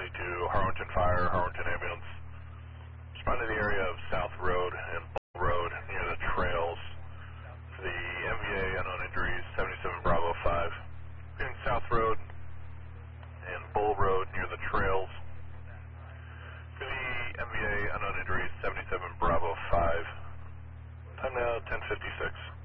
to Harlington Fire, Harlington Ambulance. Respond to the area of South Road and Bull Road near the trails. For the MVA unknown injuries, 77 Bravo 5. In South Road and Bull Road near the trails. For the MVA unknown injuries, 77 Bravo 5. Time now 10:56.